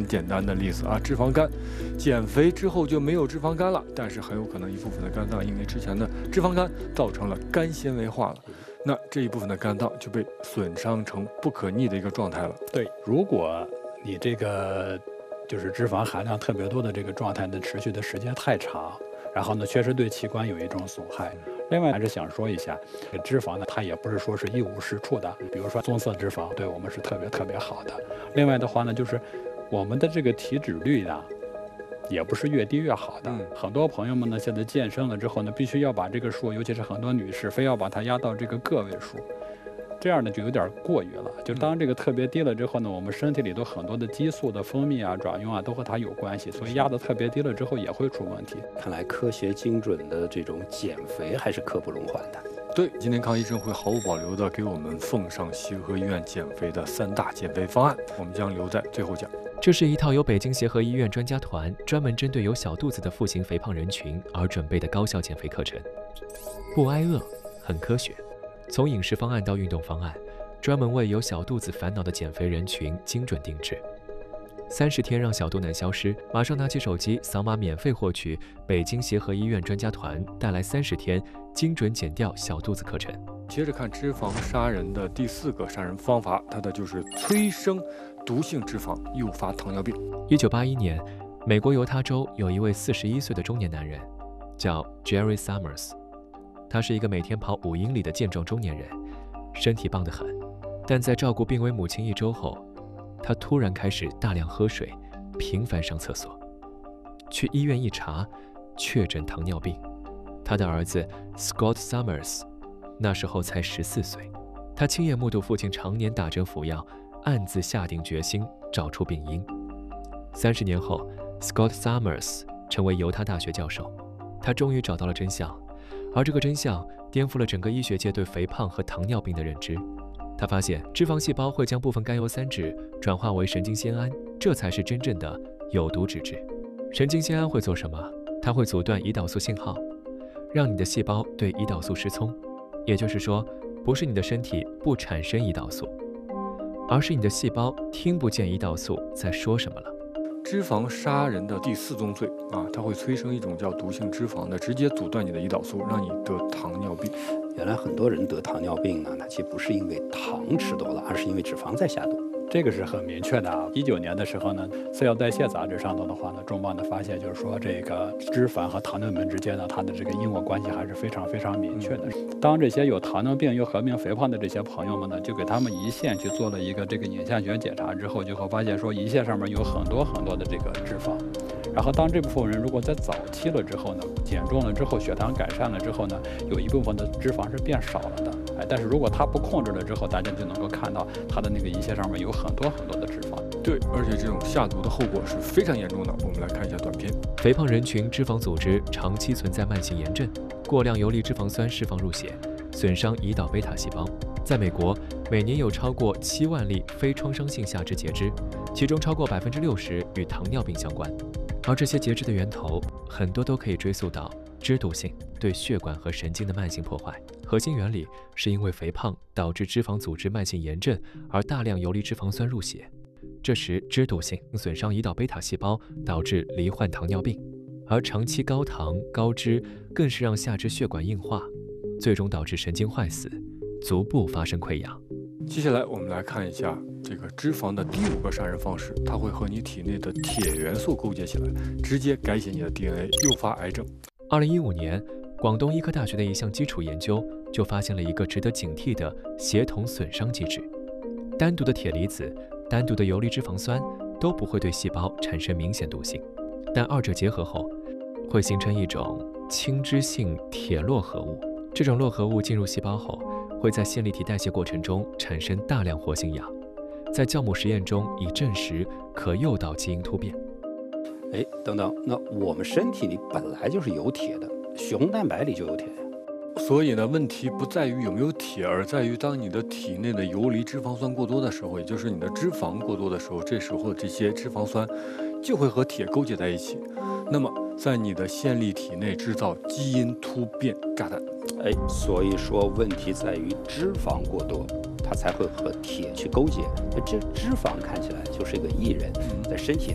常简单的例子啊，脂肪肝。减肥之后就没有脂肪肝了，但是很有可能一部分的肝脏因为之前的脂肪肝造成了肝纤维化了，那这一部分的肝脏就被损伤成不可逆的一个状态了。 对，如果你这个就是脂肪含量特别多的这个状态呢，持续的时间太长，然后呢，确实对器官有一种损害。另外还是想说一下，这个脂肪呢，它也不是说是一无是处的。比如说棕色脂肪对我们是特别好的。另外的话呢，就是我们的这个体脂率呢，也不是越低越好的。很多朋友们呢，现在健身了之后呢，必须要把这个数，尤其是很多女士，非要把它压到这个个位数。这样呢就有点过于了，就当这个特别低了之后呢，我们身体里头很多的激素的分泌啊、转用啊，都和它有关系，所以压得特别低了之后也会出问题。 看来科学精准的这种减肥还是刻不容缓的。 对，今天康医生会毫无保留的给我们奉上协和医院减肥的3大减肥方案，我们将留在最后讲。 这是一套由北京协和医院专家团专门针对有小肚子的腹型肥胖人群而准备的高效减肥课程，不挨饿，很科学。从饮食方案到运动方案，专门为有小肚子烦恼的减肥人群精准定制。30天让小肚腩消失，马上拿起手机扫码免费获取北京协和医院专家团带来30天精准减掉小肚子课程。 接着看脂肪杀人的第4个杀人方法，它的就是催生毒性脂肪，诱发糖尿病。 1981年，美国犹他州有一位41岁的中年男人，叫 Jerry Summers。他是一个每天跑5英里的健壮中年人，身体棒得很。但在照顾病危母亲1周后，他突然开始大量喝水，频繁上厕所。去医院一查，确诊糖尿病。他的儿子 Scott Summers 那时候才14岁，他亲眼目睹父亲常年打针服药，暗自下定决心找出病因。30年后 ，Scott Summers 成为犹他大学教授，他终于找到了真相。而这个真相颠覆了整个医学界对肥胖和糖尿病的认知。他发现脂肪细胞会将部分甘油三酯转化为神经酰胺，这才是真正的有毒脂质。神经酰胺会做什么？它会阻断胰岛素信号，让你的细胞对胰岛素失聪。也就是说，不是你的身体不产生胰岛素，而是你的细胞听不见胰岛素在说什么了。 脂肪杀人的第4宗罪啊，它会催生一种叫毒性脂肪的，直接阻断你的胰岛素，让你得糖尿病。 原来很多人得糖尿病呢，它其实不是因为糖吃多了，而是因为脂肪在下毒。 这个是很明确的啊。19年的时候呢，《次要代谢杂志》上头的话呢，重磅的发现就是说，这个脂肪和糖尿病之间呢，它的这个因果关系还是非常明确的。当这些有糖尿病又合并肥胖的这些朋友们呢，就给他们胰腺去做了一个这个影像学检查之后，就会发现说胰腺上面有很多的这个脂肪。然后当这部分人如果在早期了之后呢，减重了之后，血糖改善了之后呢，有一部分的脂肪是变少了的。但是如果他不控制了之后，大家就能够看到他的那个胰腺上面有很多的脂肪。 对，而且这种下毒的后果是非常严重的。我们来看一下短片。 肥胖人群脂肪组织长期存在慢性炎症，过量游离脂肪酸释放入血，损伤胰岛贝塔细胞。在美国，每年有超过7万例非创伤性下肢截肢，其中超过60%与糖尿病相关。而这些截肢的源头很多都可以追溯到脂毒性对血管和神经的慢性破坏。核心原理是因为肥胖导致脂肪组织慢性炎症而大量游离脂肪酸入血，这时脂毒性损伤胰岛贝塔细胞，导致罹患糖尿病。而长期高糖高脂更是让下肢血管硬化，最终导致神经坏死，足部发生溃疡。 接下来我们来看一下这个脂肪的第5个杀人方式，它会和你体内的铁元素勾结起来，直接改写你的 DNA， 诱发癌症。 2015年，广东医科大学的一项基础研究就发现了一个值得警惕的协同损伤机制。单独的铁离子、单独的游离脂肪酸都不会对细胞产生明显毒性，但二者结合后，会形成一种亲脂性铁络合物。这种络合物进入细胞后，会在线粒体代谢过程中产生大量活性氧，在酵母实验中已证实可诱导基因突变。 等等，那我们身体里本来就是有铁的，血红蛋白里就有铁呀。 所以呢，问题不在于有没有铁，而在于当你的体内的游离脂肪酸过多的时候，也就是你的脂肪过多的时候，这时候这些脂肪酸就会和铁勾结在一起，那么在你的线粒体内制造基因突变炸弹。 所以说问题在于脂肪过多，它才会和铁去勾结。这脂肪看起来就是一个艺人，在身体